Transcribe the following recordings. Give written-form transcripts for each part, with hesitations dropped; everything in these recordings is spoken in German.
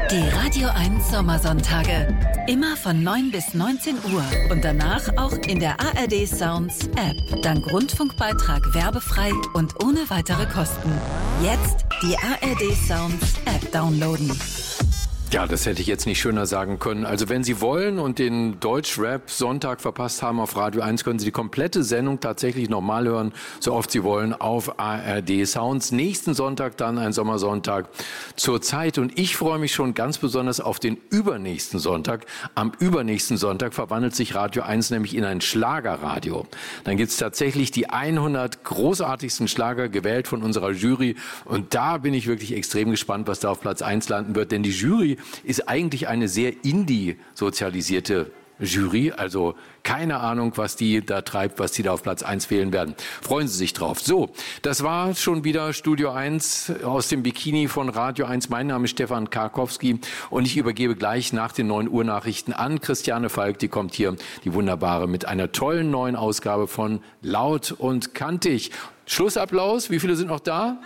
Die Radio 1 Sommersonntage. Immer von 9 bis 19 Uhr. Und danach auch in der ARD Sounds App. Dank Rundfunkbeitrag werbefrei und ohne weitere Kosten. Jetzt die ARD Sounds App downloaden. Ja, das hätte ich jetzt nicht schöner sagen können. Also wenn Sie wollen und den Deutschrap-Sonntag verpasst haben auf Radio 1, können Sie die komplette Sendung tatsächlich nochmal hören, so oft Sie wollen, auf ARD Sounds. Nächsten Sonntag dann ein Sommersonntag zur Zeit. Und ich freue mich schon ganz besonders auf den übernächsten Sonntag. Am übernächsten Sonntag verwandelt sich Radio 1 nämlich in ein Schlagerradio. Dann gibt es tatsächlich die 100 großartigsten Schlager gewählt von unserer Jury. Und da bin ich wirklich extrem gespannt, was da auf Platz 1 landen wird. Denn die Jury ist eigentlich eine sehr indie-sozialisierte Jury, also keine Ahnung, was die da treibt, was die da auf Platz 1 wählen werden. Freuen Sie sich drauf. So, das war schon wieder Studio 1 aus dem Bikini von Radio 1. Mein Name ist Stefan Karkowski und ich übergebe gleich nach den 9 Uhr Nachrichten an Christiane Falk. Die kommt hier, die wunderbare, mit einer tollen neuen Ausgabe von Laut und Kantig. Schlussapplaus, wie viele sind noch da?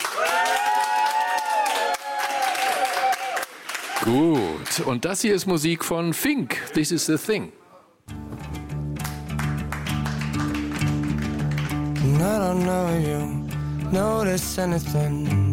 Gut, und das hier ist Musik von Fink. This is the thing. I don't know you notice anything